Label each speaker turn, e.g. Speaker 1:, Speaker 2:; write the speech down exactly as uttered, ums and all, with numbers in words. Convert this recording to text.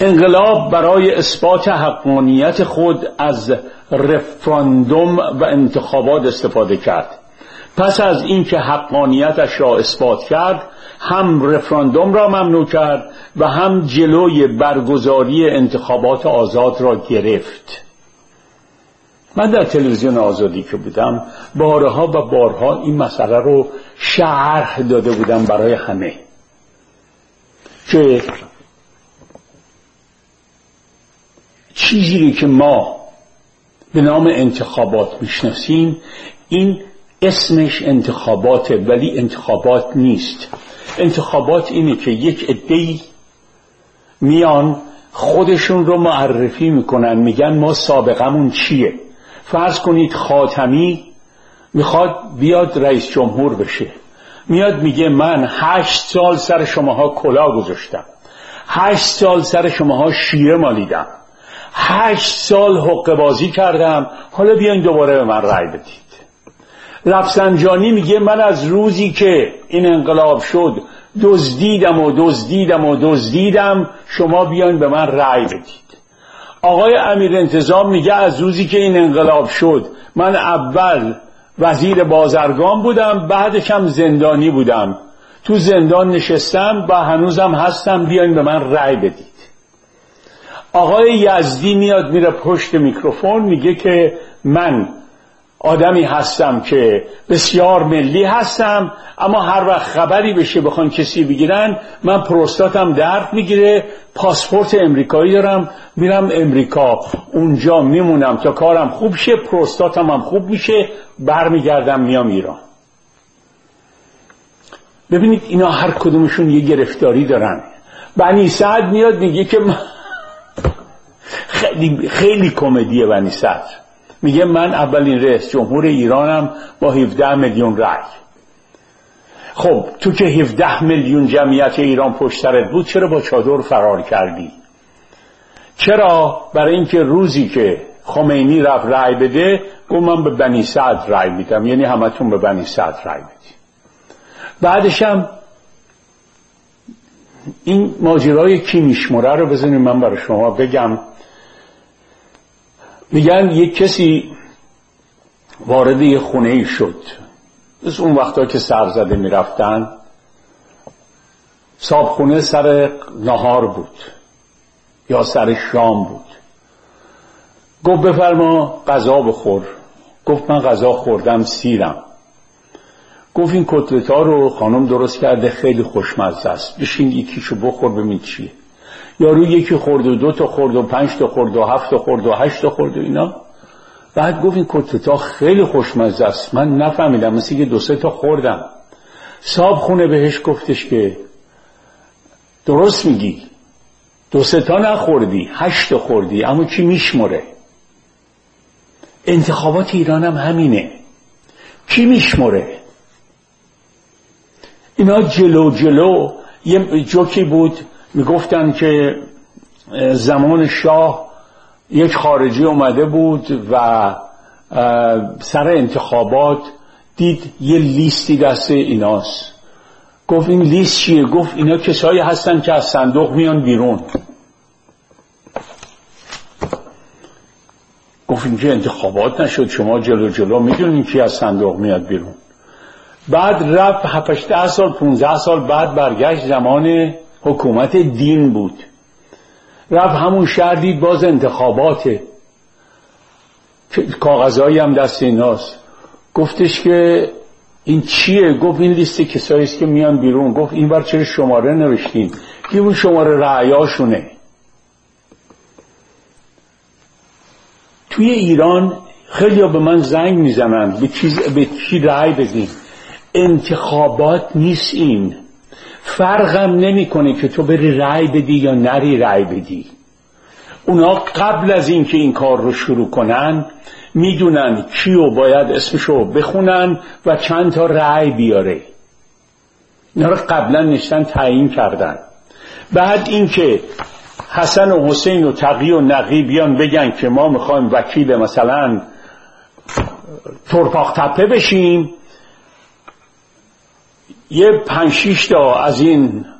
Speaker 1: انقلاب برای اثبات حقانیت خود از رفراندوم و انتخابات استفاده کرد. پس از اینکه حقانیتش را اثبات کرد، هم رفراندوم را ممنوع کرد و هم جلوی برگزاری انتخابات آزاد را گرفت. من در تلویزیون آزادی که بودم بارها و بارها این مسئله رو شرح داده بودم برای همه که چیزی که ما به نام انتخابات میشناسیم این اسمش انتخاباته، ولی انتخابات نیست. انتخابات اینه که یک عده‌ای میان خودشون رو معرفی میکنن، میگن ما سابقمون چیه. فرض کنید خاتمی میخواد بیاد رئیس جمهور بشه، میاد میگه من هشت سال سر شماها کلاه گذاشتم، هشت سال سر شماها شیره مالیدم، هشت سال حقه بازی کردم، حالا بیاین دوباره به من رأی بدید. رفسنجانی میگه من از روزی که این انقلاب شد دزدیدم و دزدیدم و دزدیدم، شما بیاین به من رأی بدید. آقای امیر انتظام میگه از روزی که این انقلاب شد من اول وزیر بازرگان بودم، بعدش هم زندانی بودم، تو زندان نشستم و هنوزم هستم، بیاین به من رأی بدید. آقای یزدی میاد میره پشت میکروفون میگه که من آدمی هستم که بسیار ملی هستم، اما هر وقت خبری بشه بخوان کسی بگیرن من پروستاتم درد میگیره، پاسپورت امریکایی دارم، میرم امریکا، اونجا میمونم تا کارم خوب شه، پروستاتم هم خوب میشه، برمیگردم میام ایران. ببینید اینا هر کدومشون یه گرفتاری دارن. بنی سعد میاد میگه که خیلی خیلی کمدیه بنی سعد، میگه من اولین رئیس جمهور ایرانم با هفده میلیون رأی. خب تو که هفده میلیون جمعیت ایران پشت سرت بود چرا با چادر فرار کردی؟ چرا؟ برای اینکه روزی که خمینی رفت رأی بده گفت من به بنی سعد رأی میدم، یعنی همتون به بنی سعد رأی بدید. بعدش هم این ماجرای کی میشمره رو بزنید من برای شما بگم. میگن یک کسی وارد یه خونه ای شد، از اون وقتا که سرزده میرفتن، صابخونه سر نهار بود یا سر شام بود. گفت بفرما غذا بخور. گفت من غذا خوردم، سیرم. گفت این کتلتا رو خانم درست کرده خیلی خوشمزه است، بشین یکیشو بخور ببین چیه. یارو یکی خورد و دو تا خورد و پنج تا خورد و هفت تا خورد و هشت تا خورد و اینا. بعد گفت این کتلتا خیلی خوشمزه است، من نفهمیدم، مثل که دو سه تا خوردم. صاحب خونه بهش گفتش که درست میگی، دو سه تا نخوردی، هشت تا خوردی، اما کی میشمره؟ انتخابات ایران هم همینه، کی میشمره؟ اینا جلو جلو. یه جوکی بود میگفتن که زمان شاه یک خارجی اومده بود و سر انتخابات دید یه لیستی دست ایناست. گفت این لیست چیه؟ گفت اینا کسایی هستن که از صندوق میان بیرون. گفت اینجا انتخابات نشد، شما جلو جلو میدونین کی از صندوق میاد بیرون. بعد رفت هفت ده سال پونزده سال بعد برگشت، زمان حکومت دین بود، رفت همون شهر دید باز انتخاباته، کاغذایی هم دست ایناست. گفتش که این چیه؟ گفت این لیست کسایی است که میان بیرون. گفت این بار چرا شماره نوشتین؟ که اون شماره رأیاشونه. توی ایران خیلی ها به من زنگ میزنن به چیز به کی رأی بدین. انتخابات نیست این. فرقم نمیکنه که تو بری رأی بدی یا نری رأی بدی. اونا قبل از این که این کار رو شروع کنن میدونن کیو باید اسمشو بخونن و چند تا رأی بیاره. اینا رو قبلا نشتن تعیین کردن. بعد این که حسن و حسین و تقی و نقی بیان بگن که ما میخوایم وکیل مثلا ترپاق تپه بشیم، یه پنج شیش تا از این